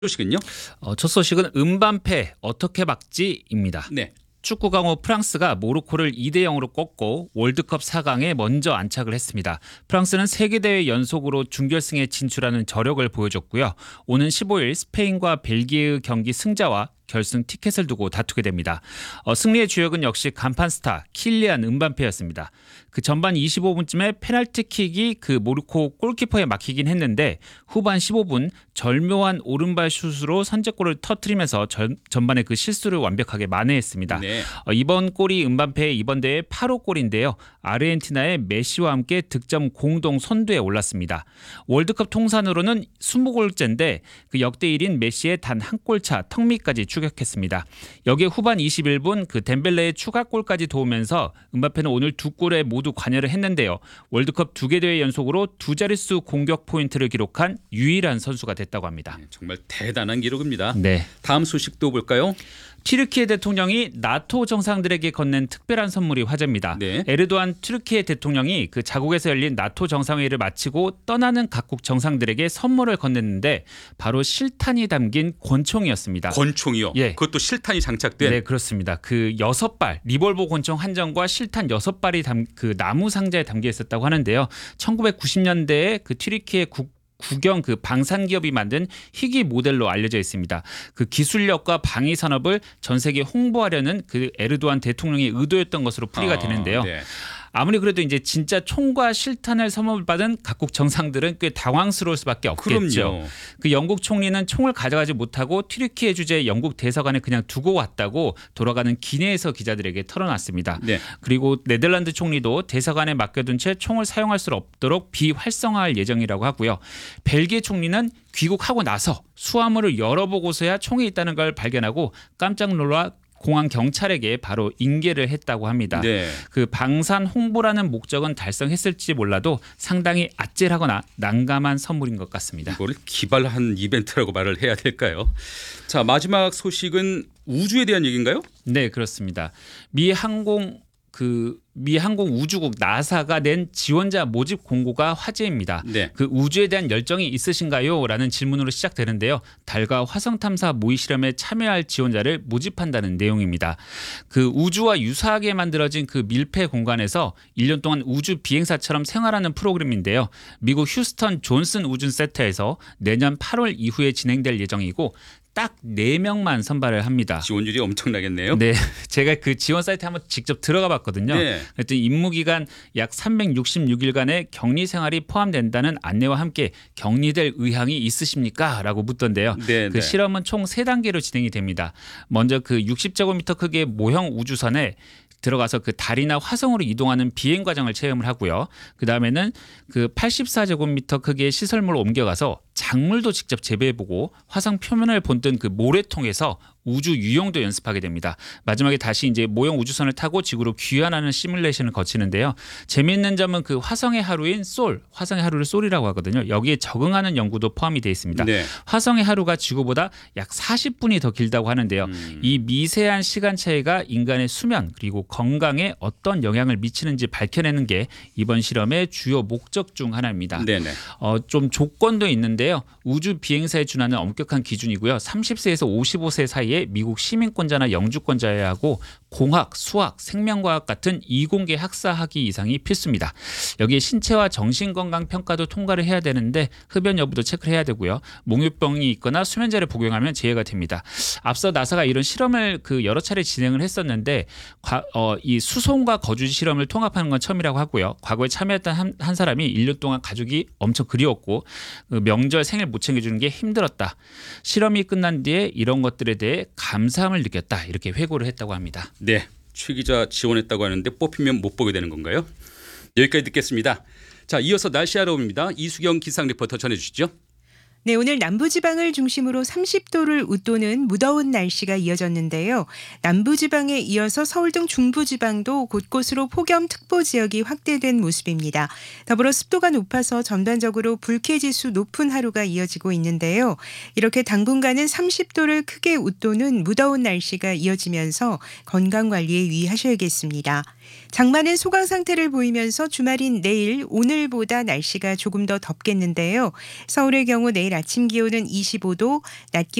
소식은요? 첫 소식은 음바페 어떻게 막지입니다. 네. 축구 강호 프랑스가 모로코를 2대 0으로 꺾고 월드컵 4강에 먼저 안착을 했습니다. 프랑스는 3개 대회 연속으로 준결승에 진출하는 저력을 보여줬고요. 오는 15일 스페인과 벨기에의 경기 승자와 결승 티켓을 두고 다투게 됩니다. 승리의 주역은 역시 간판 스타 킬리안 음바페였습니다. 그 전반 25분쯤에 페널티킥이 그 모로코 골키퍼에 막히긴 했는데 후반 15분 절묘한 오른발 슛으로 선제골을 터뜨리면서 전반의 그 실수를 완벽하게 만회했습니다. 네. 이번 골이 음바페의 이번 대회 8호 골인데요. 아르헨티나의 메시와 함께 득점 공동 선두에 올랐습니다. 월드컵 통산으로는 20골째인데 그 역대 1인 메시의 단 한 골차 턱밑까지 추격했습니다. 여기에 후반 21분 그 덴벨레의 추가골까지 도우면서 음바페는 오늘 2골에 모두 관여를 했는데요. 월드컵 2개 대회 연속으로 두 자릿수 공격 포인트를 기록한 유일한 선수가 됐다고 합니다. 정말 대단한 기록입니다. 네. 다음 소식도 볼까요? 튀르키예 대통령이 나토 정상들에게 건넨 특별한 선물이 화제입니다. 네. 에르도안 튀르키예 대통령이 그 자국에서 열린 나토 정상회의를 마치고 떠나는 각국 정상들에게 선물을 건넸는데 바로 실탄이 담긴 권총이었습니다. 권총이요? 예. 그것도 실탄이 장착된? 네, 그렇습니다. 그 6발 리볼버 권총 한 정과 실탄 6발이 그 나무 상자에 담겨 있었다고 하는데요. 1990년대에 그 튀르키예 국영 그 방산 기업이 만든 희귀 모델로 알려져 있습니다. 그 기술력과 방위 산업을 전 세계에 홍보하려는 그 에르도안 대통령의 의도였던 것으로 풀이가 되는데요. 네. 아무리 그래도 이제 진짜 총과 실탄을 선물받은 각국 정상들은 꽤 당황스러울 수밖에 없겠죠. 그럼요. 그 영국 총리는 총을 가져가지 못하고 튀르키예 주재 영국 대사관에 그냥 두고 왔다고 돌아가는 기내에서 기자들에게 털어놨습니다. 네. 그리고 네덜란드 총리도 대사관에 맡겨둔 채 총을 사용할 수 없도록 비활성화할 예정이라고 하고요. 벨기에 총리는 귀국하고 나서 수화물을 열어보고서야 총이 있다는 걸 발견하고 깜짝 놀라 공항 경찰에게 바로 인계를 했다고 합니다. 네. 그 방산 홍보라는 목적은 달성했을지 몰라도 상당히 아찔하거나 난감한 선물인 것 같습니다. 이걸 기발한 이벤트라고 말을 해야 될까요? 자, 마지막 소식은 우주에 대한 얘기인가요? 네, 그렇습니다. 미 항공 우주국 나사가 낸 지원자 모집 공고가 화제입니다. 네. 그 우주에 대한 열정이 있으신가요? 라는 질문으로 시작되는데요. 달과 화성 탐사 모의 실험에 참여할 지원자를 모집한다는 내용입니다. 그 우주와 유사하게 만들어진 그 밀폐 공간에서 1년 동안 우주 비행사처럼 생활하는 프로그램인데요. 미국 휴스턴 존슨 우주 센터에서 내년 8월 이후에 진행될 예정이고 딱 4명만 선발을 합니다. 지원율이 엄청나겠네요. 네, 제가 그 지원 사이트에 한번 직접 들어가 봤거든요. 네. 그랬더니 임무 기간 약 366일간의 격리 생활이 포함된다는 안내와 함께 격리될 의향이 있으십니까? 라고 묻던데요. 네, 그 네. 실험은 총 3단계로 진행이 됩니다. 먼저 그 60제곱미터 크기의 모형 우주선에 들어가서 그 달이나 화성으로 이동하는 비행 과정을 체험을 하고요. 그 다음에는 그 84제곱미터 크기의 시설물을 옮겨가서 작물도 직접 재배해보고 화성 표면을 본뜬 그 모래통에서 우주 유영도 연습하게 됩니다. 마지막에 다시 이제 모형 우주선을 타고 지구로 귀환하는 시뮬레이션을 거치는데요. 재미있는 점은 그 화성의 하루인 화성의 하루를 솔이라고 하거든요. 여기에 적응하는 연구도 포함이 되어 있습니다. 네. 화성의 하루가 지구보다 약 40분이 더 길다고 하는데요. 이 미세한 시간 차이가 인간의 수면 그리고 건강에 어떤 영향을 미치는지 밝혀내는 게 이번 실험의 주요 목적 중 하나입니다. 네네. 좀 조건도 있는데요. 우주 비행사에 준하는 엄격한 기준이고요. 30세에서 55세 사이에 미국 시민권자나 영주권자여야 하고 공학, 수학, 생명과학 같은 이공계 학사 학위 이상이 필수입니다. 여기에 신체와 정신건강 평가도 통과를 해야 되는데 흡연 여부도 체크를 해야 되고요. 몽유병이 있거나 수면제를 복용하면 제외가 됩니다. 앞서 나사가 이런 실험을 그 여러 차례 진행을 했었는데 이 수송과 거주지 실험을 통합하는 건 처음이라고 하고요. 과거에 참여했던 한 사람이 1년 동안 가족이 엄청 그리웠고 그 명절 생일 못 챙겨주는 게 힘들었다. 실험이 끝난 뒤에 이런 것들에 대해 감사함을 느꼈다. 이렇게 회고를 했다고 합니다. 네. 최 기자 지원했다고 하는데 뽑히면 못 보게 되는 건가요? 여기까지 듣겠습니다. 자, 이어서 날씨 알아봅니다. 이수경 기상 리포터 전해주시죠. 네, 오늘 남부지방을 중심으로 30도를 웃도는 무더운 날씨가 이어졌는데요. 남부지방에 이어서 서울 등 중부지방도 곳곳으로 폭염특보 지역이 확대된 모습입니다. 더불어 습도가 높아서 전반적으로 불쾌지수 높은 하루가 이어지고 있는데요. 이렇게 당분간은 30도를 크게 웃도는 무더운 날씨가 이어지면서 건강관리에 유의하셔야겠습니다. 장마는 소강 상태를 보이면서 주말인 내일 오늘보다 날씨가 조금 더 덥겠는데요. 서울의 경우 내일 아침 기온은 25도, 낮